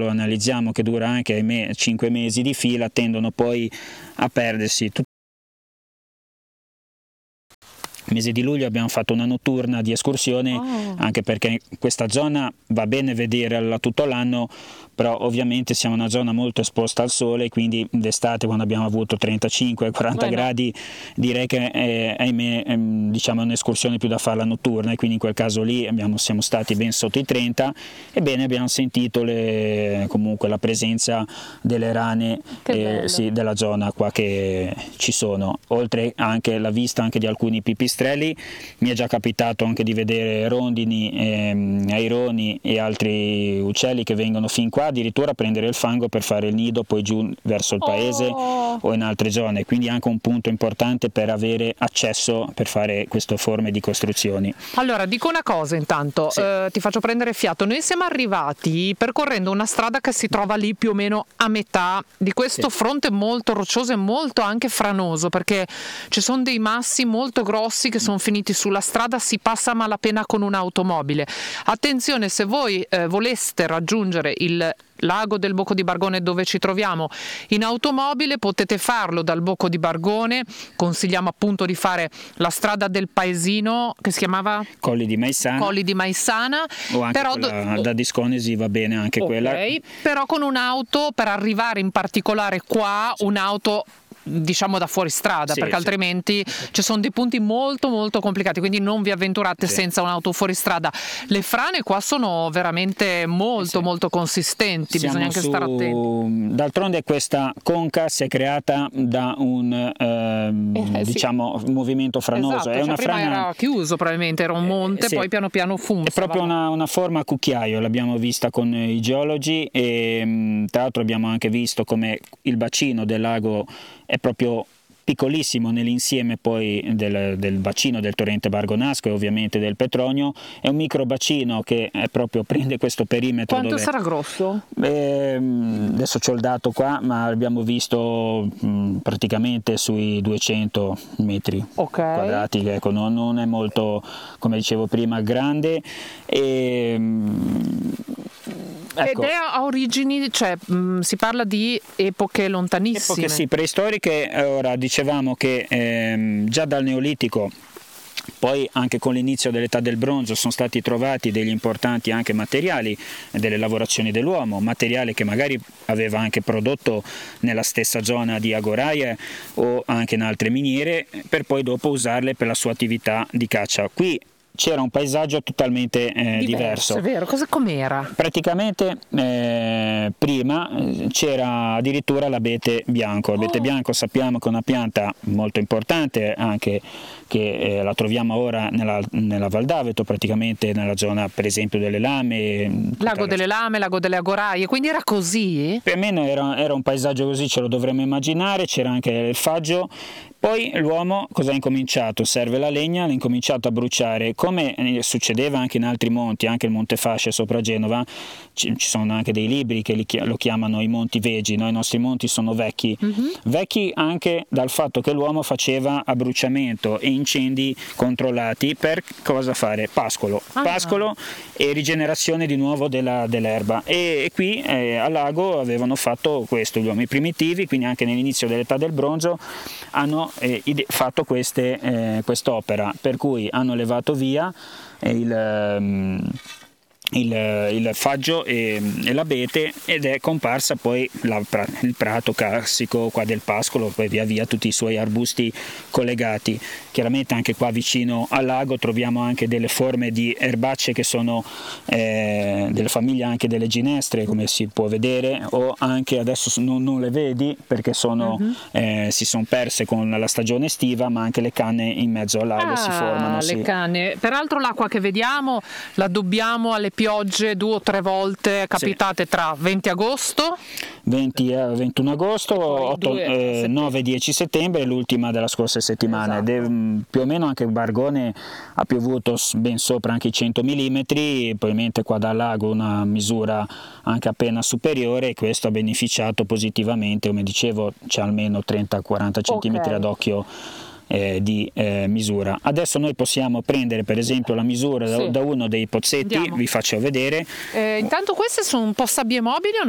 lo analizziamo, che dura anche 5 mesi di fila, tendono poi a perdersi. Il mese di luglio abbiamo fatto una notturna di escursione, anche perché questa zona va bene vederla tutto l'anno, però ovviamente siamo una zona molto esposta al sole, quindi d'estate, quando abbiamo avuto 35-40 gradi, direi che ahimè, diciamo, è un'escursione più da farla notturna, e quindi in quel caso lì siamo stati ben sotto i 30. Ebbene, abbiamo sentito comunque la presenza delle rane della zona qua che ci sono, oltre anche la vista anche di alcuni pipistrelli. Mi è già capitato anche di vedere rondini, aironi e altri uccelli che vengono fin qua addirittura a prendere il fango per fare il nido poi giù verso il paese o in altre zone, quindi anche un punto importante per avere accesso per fare queste forme di costruzioni. Allora, dico una cosa intanto, ti faccio prendere fiato. Noi siamo arrivati percorrendo una strada che si trova lì più o meno a metà di questo fronte molto roccioso e molto anche franoso, perché ci sono dei massi molto grossi che sono finiti sulla strada, si passa a malapena con un'automobile. Attenzione, se voi voleste raggiungere il lago del Bocco di Bargone, dove ci troviamo, in automobile potete farlo dal Bocco di Bargone. Consigliamo appunto di fare la strada del paesino che si chiamava Colli di Maissana, o anche da Disconesi va bene anche quella, però con un'auto, per arrivare in particolare qua, un'auto diciamo da fuoristrada, perché altrimenti ci sono dei punti molto molto complicati, quindi non vi avventurate senza un'auto fuoristrada. Le frane qua sono veramente molto molto consistenti, bisogna anche stare attenti. D'altronde questa conca si è creata da un diciamo movimento franoso. È una prima frana, era chiuso, probabilmente era un monte, poi piano piano funziona. È proprio una forma a cucchiaio, l'abbiamo vista con i geologi, e tra l'altro abbiamo anche visto come il bacino del lago è proprio piccolissimo nell'insieme poi del bacino del torrente Bargonasco e ovviamente del Petronio. È un micro bacino che proprio prende questo perimetro. Quanto sarà grosso? Adesso c'ho il dato qua, ma l'abbiamo visto praticamente sui 200 metri quadrati, ecco, non è molto, come dicevo prima, grande. Ecco. Ed è a origini, cioè si parla di epoche lontanissime. Epoche preistoriche. Ora dicevamo che già dal Neolitico, poi anche con l'inizio dell'età del bronzo, sono stati trovati degli importanti anche materiali delle lavorazioni dell'uomo, materiale che magari aveva anche prodotto nella stessa zona di Agoraie o anche in altre miniere, per poi dopo usarle per la sua attività di caccia. Qui c'era un paesaggio totalmente diverso. È vero, com'era? Praticamente prima c'era addirittura l'abete bianco. L'abete bianco sappiamo che è una pianta molto importante, anche che la troviamo ora nella Val d'Aveto, praticamente nella zona per esempio delle Lame. Lago delle Lame, Lago delle Agoraie, quindi era così? Più o meno era un paesaggio così, ce lo dovremmo immaginare, c'era anche il faggio. Poi l'uomo cosa ha incominciato? Serve la legna, l'ha incominciato a bruciare, come succedeva anche in altri monti, anche il Monte Fasce sopra Genova. Ci sono anche dei libri che lo chiamano i monti vegi, no? I nostri monti sono vecchi, vecchi anche dal fatto che l'uomo faceva abbruciamento e incendi controllati per cosa fare? Pascolo e rigenerazione di nuovo dell'erba, e qui al lago avevano fatto questo gli uomini primitivi, quindi anche nell'inizio dell'età del bronzo hanno fatto quest'opera, per cui hanno levato via il faggio e l'abete, ed è comparsa poi il prato classico qua del pascolo, poi via via tutti i suoi arbusti collegati. Chiaramente anche qua vicino al lago troviamo anche delle forme di erbacce che sono delle famiglie anche delle ginestre, come si può vedere, o anche adesso non le vedi perché si sono perse con la stagione estiva, ma anche le canne in mezzo al lago si formano. Le canne, peraltro l'acqua che vediamo la dobbiamo alle piogge 2 o 3 volte capitate tra 20 agosto 21 agosto, 9-10 settembre e l'ultima della scorsa settimana. Esatto. Più o meno anche Bargone ha piovuto ben sopra anche i 100 mm, probabilmente qua dal lago una misura anche appena superiore, e questo ha beneficiato positivamente, come dicevo c'è almeno 30-40 cm ad occhio di misura. Adesso noi possiamo prendere per esempio la misura da uno dei pozzetti. Andiamo. Vi faccio vedere. Intanto queste sono un po' sabbie mobili o